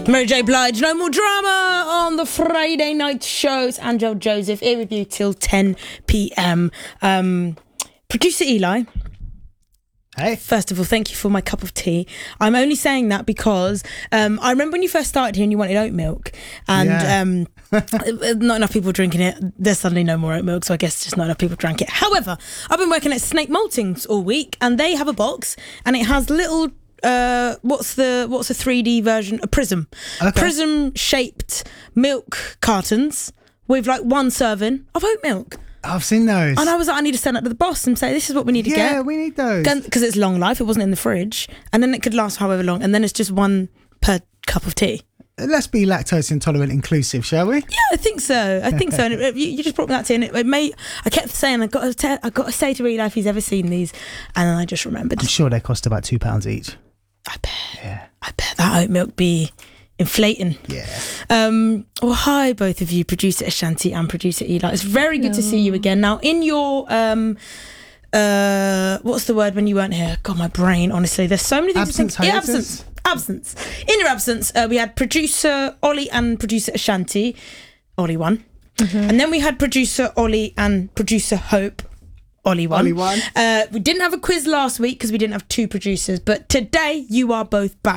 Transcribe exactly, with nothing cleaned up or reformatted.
Mary J. Blige, no more drama on the Friday night shows. Angel Joseph here with you till ten p.m. Um, producer Eli. Hey. First of all, thank you for my cup of tea. I'm only saying that because um, I remember when you first started here and you wanted oat milk, and Yeah. um, not enough people drinking it. There's suddenly no more oat milk, so I guess just not enough people drank it. However, I've been working at Snake Maltings all week, and they have a box, and it has little. Uh, what's the what's the three D version? A prism, Okay. prism shaped milk cartons with like one serving of oat milk. I've seen those. And I was like, I need to send that to the boss and say, this is what we need to yeah, get. we need those. Because it's long life, it wasn't in the fridge, and then it could last however long, and then it's just one per cup of tea. Let's be lactose intolerant inclusive, shall we? Yeah, I think so. I think so. And it, you, you just brought me that tea, and it, it may. I kept saying, I got to, te- I got to say to Eli if he's ever seen these, and then I just remembered. I'm sure they cost about two pounds each. I bet. Yeah. I bet that oat milk be inflating. Yeah. Um, well, hi, both of you, producer Ashanti and producer Eli. It's very good to see you again. Now, in your um, uh, what's the word when you weren't here? God, my brain. Honestly, there's so many things. Absence, to think. Yeah, hiatus? absence, absence. In your absence, uh, we had producer Ollie and producer Ashanti. Ollie won, mm-hmm. and then we had producer Ollie and producer Hope. Ollie won. Ollie won. Uh, we didn't have a quiz last week because we didn't have two producers, but today you are both back.